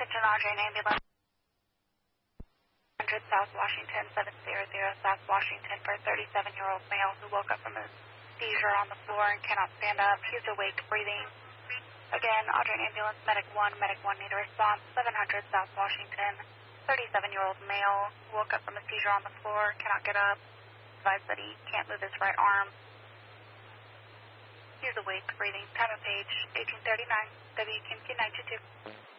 Attention, Audrey, ambulance. 100 South Washington, 700 South Washington for a 37-year-old male who woke up from a seizure on the floor and cannot stand up. He's awake, breathing. Again, Audrey ambulance, Medic 1 need a response. 700 South Washington, 37-year-old male who woke up from a seizure on the floor, cannot get up. Advised that he can't move his right arm. He's awake, breathing. Time of page 1839, WQMQ 922.